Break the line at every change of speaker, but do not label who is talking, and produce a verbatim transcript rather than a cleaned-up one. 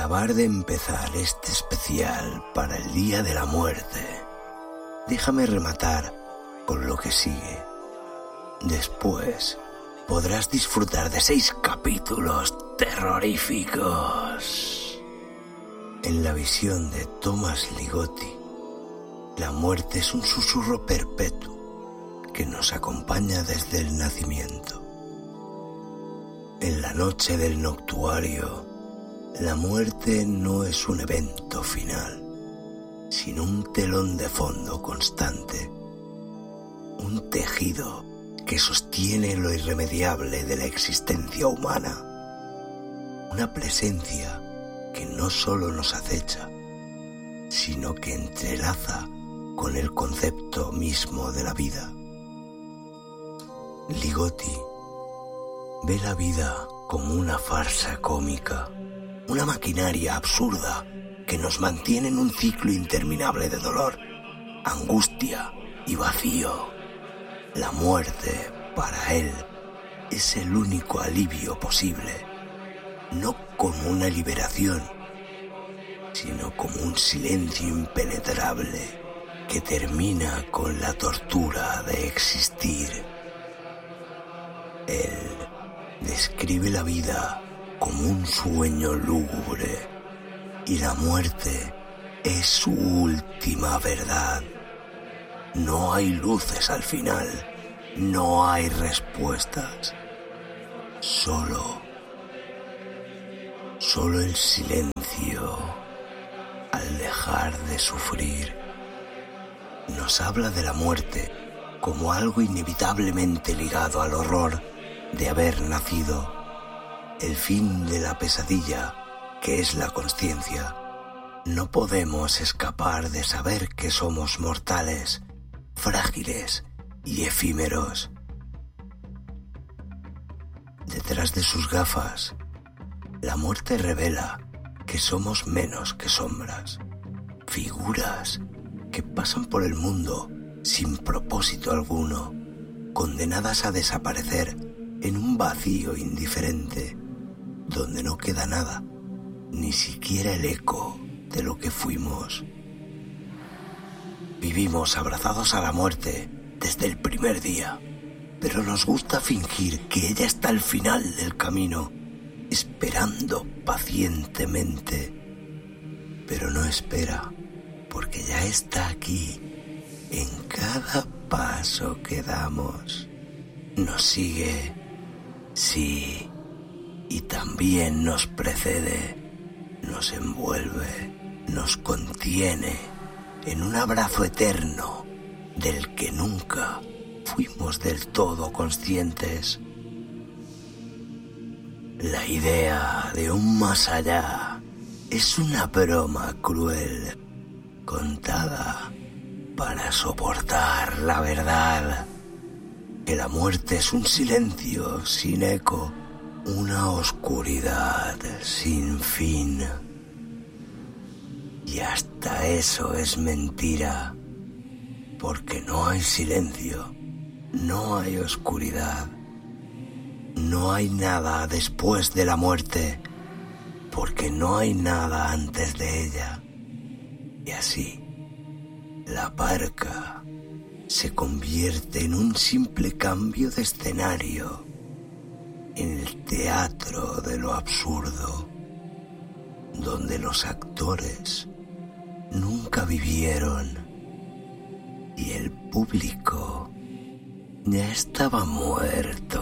acabar de empezar este especial para el Día de la Muerte, déjame rematar con lo que sigue. Después podrás disfrutar de seis capítulos terroríficos. En la visión de Thomas Ligotti, la muerte es un susurro perpetuo que nos acompaña desde el nacimiento. En la noche del noctuario, la muerte no es un evento final, sino un telón de fondo constante, un tejido que sostiene lo irremediable de la existencia humana, una presencia que no solo nos acecha, sino que entrelaza con el concepto mismo de la vida. Ligotti ve la vida como una farsa cómica, una maquinaria absurda que nos mantiene en un ciclo interminable de dolor, angustia y vacío. La muerte, para él, es el único alivio posible, no como una liberación, sino como un silencio impenetrable que termina con la tortura de existir. Él describe la vida como un sueño lúgubre y la muerte es su última verdad. No hay luces al final, no hay respuestas, solo, solo el silencio al dejar de sufrir. Nos habla de la muerte como algo inevitablemente ligado al horror de haber nacido, el fin de la pesadilla que es la consciencia. No podemos escapar de saber que somos mortales, frágiles y efímeros. Detrás de sus gafas, la muerte revela que somos menos que sombras, figuras que pasan por el mundo sin propósito alguno, condenadas a desaparecer en un vacío indiferente, donde no queda nada, ni siquiera el eco de lo que fuimos. Vivimos abrazados a la muerte desde el primer día, pero nos gusta fingir que ella está al final del camino, esperando pacientemente. Pero no espera, porque ya está aquí, en cada paso que damos. Nos sigue, sí, y también nos precede, nos envuelve, nos contiene en un abrazo eterno del que nunca fuimos del todo conscientes. La idea de un más allá es una broma cruel, contada para soportar la verdad, que la muerte es un silencio sin eco, una oscuridad sin fin. Y hasta eso es mentira, porque no hay silencio, no hay oscuridad, no hay nada después de la muerte, porque no hay nada antes de ella. Y así, la barca se convierte en un simple cambio de escenario, en el teatro de lo absurdo, donde los actores nunca vivieron y el público ya estaba muerto.